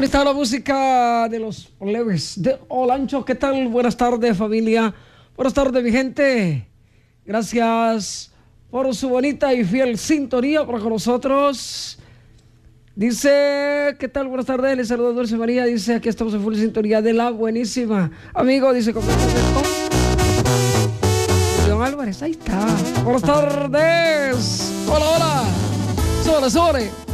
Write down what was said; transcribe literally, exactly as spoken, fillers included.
Ahí está la música de los plebes de Olancho. ¿Qué tal? Buenas tardes, familia. Buenas tardes, mi gente. Gracias por su bonita y fiel sintonía para con nosotros. Dice, ¿qué tal? Buenas tardes, les saluda Dulce María. Dice, aquí estamos en full sintonía de la buenísima. Amigo, dice, ¿cómo estás? Don Álvarez, ahí está. Buenas tardes. Hola, hola. Sobre, sobre.